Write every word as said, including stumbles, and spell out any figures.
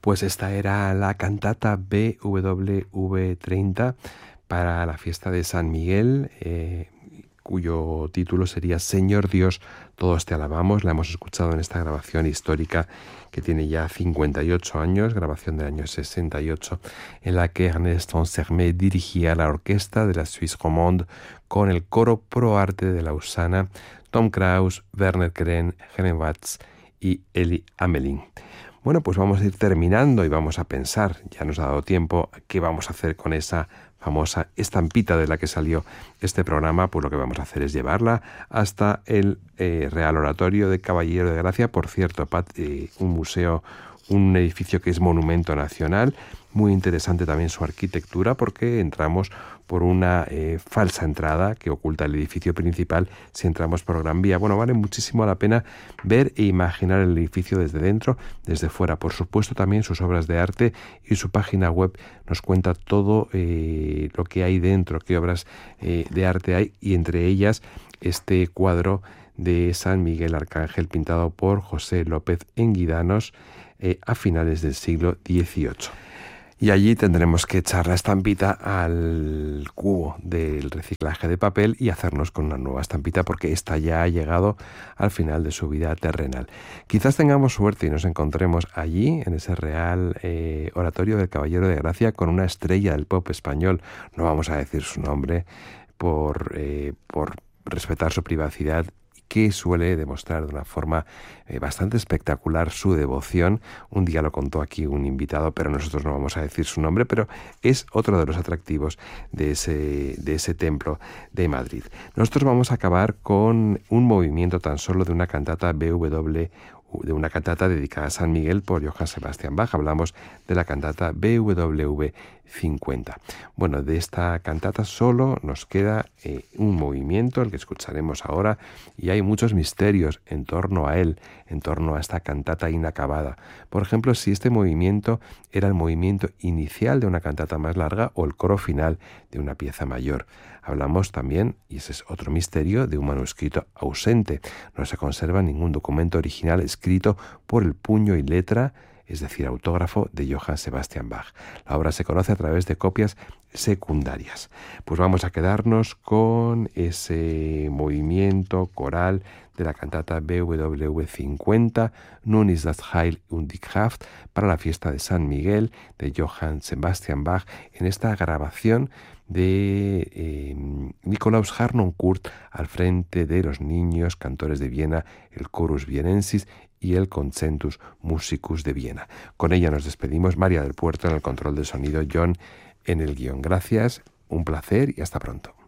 Pues esta era la cantata B W V treinta para la fiesta de San Miguel, eh, cuyo título sería Señor Dios, todos te alabamos. La hemos escuchado en esta grabación histórica que tiene ya cincuenta y ocho años, grabación del año sesenta y ocho, en la que Ernest Ansermet dirigía la orquesta de la Suisse Romande con el coro pro arte de Lausana, Tom Kraus, Werner Keren, Helen Watts y Elie Hamelin. Bueno, pues vamos a ir terminando y vamos a pensar, ya nos ha dado tiempo, qué vamos a hacer con esa famosa estampita de la que salió este programa. Pues lo que vamos a hacer es llevarla hasta el eh, Real Oratorio de Caballero de Gracia, por cierto, Pat, eh, un museo, un edificio que es monumento nacional, muy interesante también su arquitectura, porque entramos por una eh, falsa entrada que oculta el edificio principal si entramos por Gran Vía. Bueno, vale muchísimo la pena ver e imaginar el edificio desde dentro, desde fuera. Por supuesto, también sus obras de arte y su página web nos cuenta todo eh, lo que hay dentro, qué obras eh, de arte hay, y entre ellas este cuadro de San Miguel Arcángel pintado por José López Enguidanos eh, a finales del siglo dieciocho. Y allí tendremos que echar la estampita al cubo del reciclaje de papel y hacernos con una nueva estampita, porque esta ya ha llegado al final de su vida terrenal. Quizás tengamos suerte y nos encontremos allí, en ese Real eh, Oratorio del Caballero de Gracia, con una estrella del pop español. No vamos a decir su nombre por, eh, por respetar su privacidad, que suele demostrar de una forma eh, bastante espectacular su devoción. Un día lo contó aquí un invitado, pero nosotros no vamos a decir su nombre, pero es otro de los atractivos de ese, de ese templo de Madrid. Nosotros vamos a acabar con un movimiento tan solo de una cantata B W, de una cantata dedicada a San Miguel por Johann Sebastian Bach. Hablamos de la cantata B W cincuenta. Bueno, de esta cantata solo nos queda eh, un movimiento, el que escucharemos ahora, y hay muchos misterios en torno a él, en torno a esta cantata inacabada. Por ejemplo, si este movimiento era el movimiento inicial de una cantata más larga o el coro final de una pieza mayor. Hablamos también, y ese es otro misterio, de un manuscrito ausente. No se conserva ningún documento original escrito por el puño y letra, es decir, autógrafo de Johann Sebastian Bach. La obra se conoce a través de copias secundarias. Pues vamos a quedarnos con ese movimiento coral de la cantata B W cincuenta, Nun ist das Heil und die Kraft, para la fiesta de San Miguel de Johann Sebastian Bach, en esta grabación de eh, Nikolaus Harnoncourt al frente de los niños cantores de Viena, el Chorus Vienensis y el Concentus Musicus de Viena. Con ella nos despedimos. María del Puerto en el control de sonido, John en el guión. Gracias, un placer y hasta pronto.